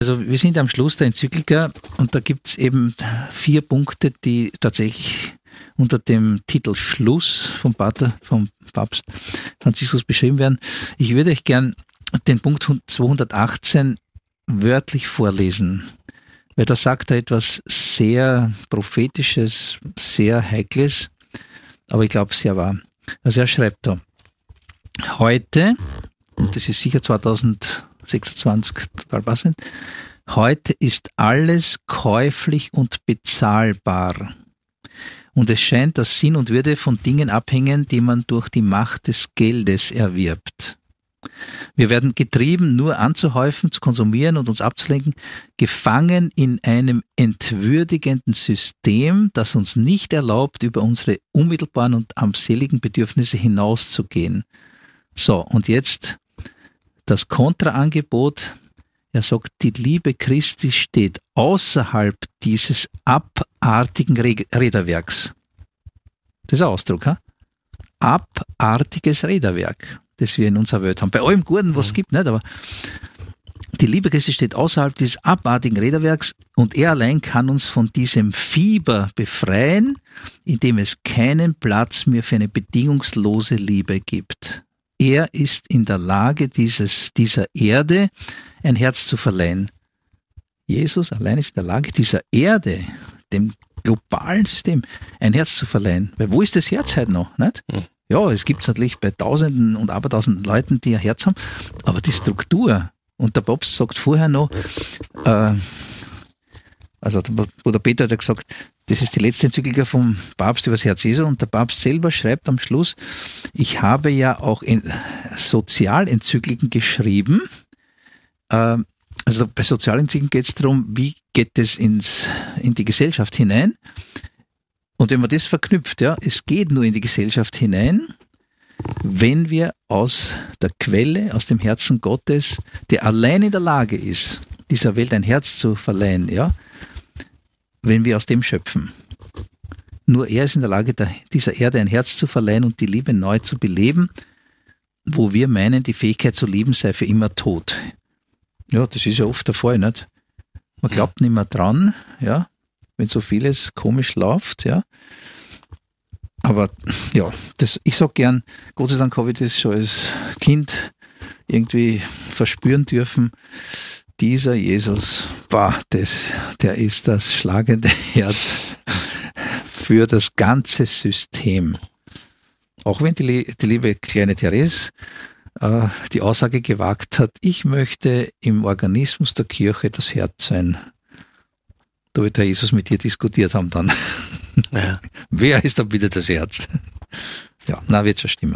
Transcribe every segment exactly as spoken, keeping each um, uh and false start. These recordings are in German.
Also wir sind am Schluss der Enzyklika und da gibt es eben vier Punkte, die tatsächlich unter dem Titel Schluss vom Pater, vom Papst Franziskus beschrieben werden. Ich würde euch gern den Punkt zweihundertachtzehn wörtlich vorlesen, weil da sagt er etwas sehr Prophetisches, sehr Heikles, aber ich glaube sehr wahr. Also er schreibt da, heute, und das ist sicher zweitausendsechsundzwanzig total passend, heute ist alles käuflich und bezahlbar. Und es scheint, dass Sinn und Würde von Dingen abhängen, die man durch die Macht des Geldes erwirbt. Wir werden getrieben, nur anzuhäufen, zu konsumieren und uns abzulenken, gefangen in einem entwürdigenden System, das uns nicht erlaubt, über unsere unmittelbaren und armseligen Bedürfnisse hinauszugehen. So, und jetzt das Kontraangebot. Er sagt, die Liebe Christi steht außerhalb dieses abartigen Räderwerks. Das ist ein Ausdruck, ha? Abartiges Räderwerk, das wir in unserer Welt haben. Bei allem Guten, was es gibt, nicht? Aber die Liebe Christi steht außerhalb dieses abartigen Räderwerks und er allein kann uns von diesem Fieber befreien, indem es keinen Platz mehr für eine bedingungslose Liebe gibt. Er ist in der Lage, dieses, dieser Erde ein Herz zu verleihen. Jesus allein ist in der Lage, dieser Erde, dem globalen System, ein Herz zu verleihen. Weil wo ist das Herz heute noch? Nicht? Hm. Ja, es gibt es natürlich bei Tausenden und Abertausenden Leuten, die ein Herz haben, aber die Struktur, und der Papst sagt vorher noch, äh, also der Bruder Peter hat ja gesagt, das ist die letzte Enzyklika vom Papst über das Herz Jesu, und der Papst selber schreibt am Schluss, ich habe ja auch in Sozialenzykliken geschrieben. Also bei Sozialenzykliken geht es darum, wie geht es ins, in die Gesellschaft hinein. Und wenn man das verknüpft, ja, es geht nur in die Gesellschaft hinein, wenn wir aus der Quelle, aus dem Herzen Gottes, der allein in der Lage ist, dieser Welt ein Herz zu verleihen, ja, wenn wir aus dem schöpfen. Nur er ist in der Lage, der, dieser Erde ein Herz zu verleihen und die Liebe neu zu beleben, wo wir meinen, die Fähigkeit zu lieben sei für immer tot. Ja, das ist ja oft der Fall, nicht? Man glaubt nicht mehr dran, ja, wenn so vieles komisch läuft, ja. Aber ja, das, ich sag gern, Gott sei Dank habe ich das schon als Kind irgendwie verspüren dürfen. Dieser Jesus, boah, das, der ist das schlagende Herz für das ganze System. Auch wenn die, die liebe kleine Therese äh, die Aussage gewagt hat, ich möchte im Organismus der Kirche das Herz sein. Da wird Herr Jesus mit ihr diskutiert haben dann. Ja. Wer ist da bitte das Herz? Ja, na, wird schon stimmen.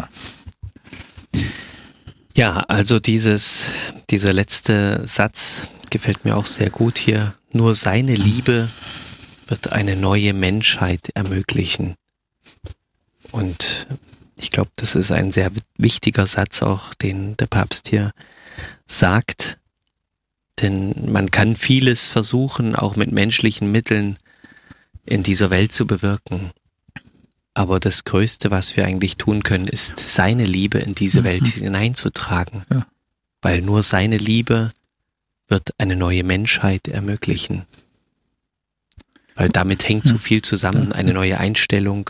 Ja, also dieses, dieser letzte Satz gefällt mir auch sehr gut hier. Nur seine Liebe wird eine neue Menschheit ermöglichen. Und ich glaube, das ist ein sehr wichtiger Satz auch, den der Papst hier sagt. Denn man kann vieles versuchen, auch mit menschlichen Mitteln in dieser Welt zu bewirken. Aber das Größte, was wir eigentlich tun können, ist, seine Liebe in diese Welt mhm. hineinzutragen. Ja. Weil nur seine Liebe wird eine neue Menschheit ermöglichen. Weil damit hängt so viel zusammen, eine neue Einstellung.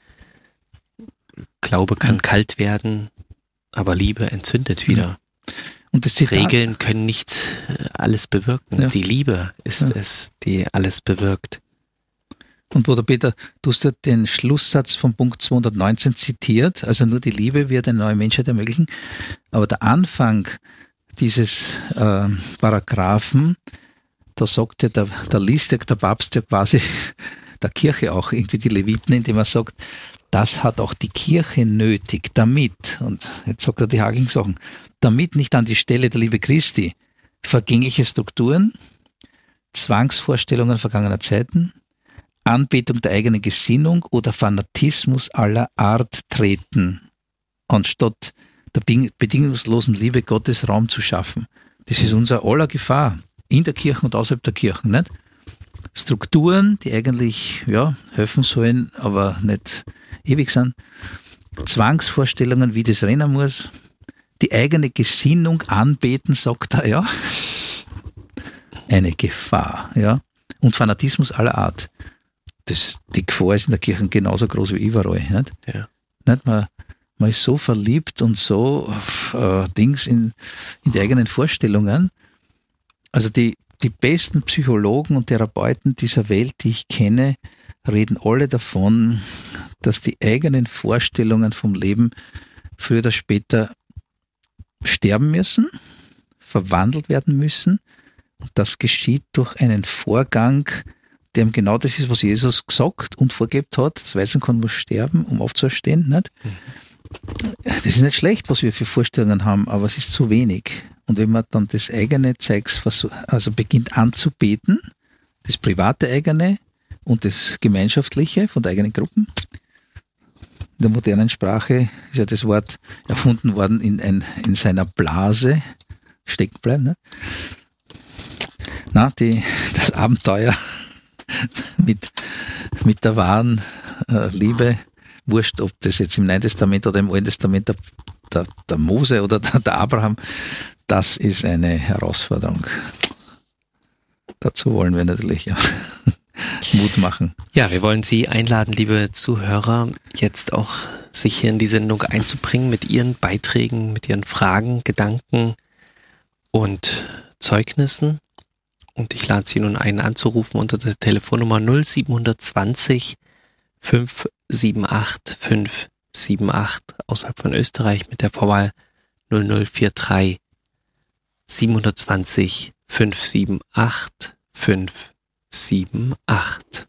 Glaube kann kalt werden, aber Liebe entzündet wieder. Und das Zitat, Regeln können nicht alles bewirken. Ja. Die Liebe ist ja. es, die alles bewirkt. Und Bruder Peter, du hast ja den Schlusssatz vom Punkt zweihundertneunzehn zitiert, also nur die Liebe wird eine neue Menschheit ermöglichen. Aber der Anfang dieses äh, Paragraphen, da sagt ja der, der liest ja der Papst ja quasi der Kirche auch irgendwie die Leviten, indem er sagt, das hat auch die Kirche nötig, damit, und jetzt sagt er die hakigen Sachen, damit nicht an die Stelle der Liebe Christi vergängliche Strukturen, Zwangsvorstellungen vergangener Zeiten, Anbetung der eigenen Gesinnung oder Fanatismus aller Art treten, anstatt der bedingungslosen Liebe Gottes Raum zu schaffen. Das ist unser aller Gefahr, in der Kirche und außerhalb der Kirche, nicht? Strukturen, die eigentlich ja, helfen sollen, aber nicht ewig sind. Zwangsvorstellungen, wie das rennen muss. Die eigene Gesinnung anbeten, sagt er, ja. eine Gefahr. Ja? Und Fanatismus aller Art. Das, die Gefahr ist in der Kirche genauso groß wie überall. Nicht? Ja. Nicht? Man, man ist so verliebt und so äh, Dings in, in die eigenen Vorstellungen. Also die, die besten Psychologen und Therapeuten dieser Welt, die ich kenne, reden alle davon, dass die eigenen Vorstellungen vom Leben früher oder später sterben müssen, verwandelt werden müssen. Und das geschieht durch einen Vorgang, der eben genau das ist, was Jesus gesagt und vorgelebt hat. Das Weizenkorn muss sterben, um aufzuerstehen. Nicht? Mhm. Das ist nicht schlecht, was wir für Vorstellungen haben, aber es ist zu wenig. Und wenn man dann das eigene Zeugs also beginnt anzubeten, das private eigene und das gemeinschaftliche von der eigenen Gruppen, in der modernen Sprache ist ja das Wort erfunden worden, in, ein, in seiner Blase stecken bleiben. Ne? Na, die, das Abenteuer mit, mit der wahren äh, Liebe, wurscht, ob das jetzt im Neuen Testament oder im Alten Testament der, der, der Mose oder der, der Abraham, das ist eine Herausforderung. Dazu wollen wir natürlich ja, Mut machen. Ja, wir wollen Sie einladen, liebe Zuhörer, jetzt auch sich hier in die Sendung einzubringen mit Ihren Beiträgen, mit Ihren Fragen, Gedanken und Zeugnissen. Und ich lade Sie nun ein, anzurufen unter der Telefonnummer null sieben zwei null fünf sieben acht fünf sieben acht außerhalb von Österreich mit der Vorwahl null null vier drei sieben zwei null fünf sieben acht fünf sieben acht.